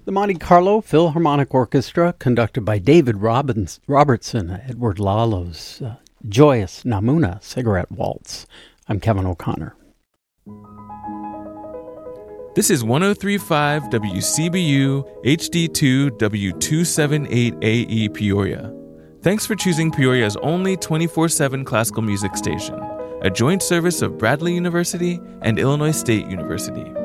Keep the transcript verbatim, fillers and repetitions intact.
The Monte Carlo Philharmonic Orchestra, conducted by David Robbins, Robertson, Edward Lalo's uh, Joyous Namuna Cigarette Waltz. I'm Kevin O'Connor. This is one oh three point five W C B U H D two W two seventy-eight A E Peoria. Thanks for choosing Peoria's only twenty-four seven classical music station, a joint service of Bradley University and Illinois State University.